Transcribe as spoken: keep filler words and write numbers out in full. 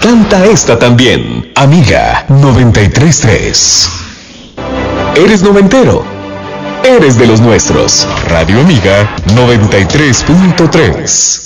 Canta esta también. Amiga noventa y tres punto tres. ¿Eres noventero? Eres de los nuestros. Radio Amiga noventa y tres punto tres.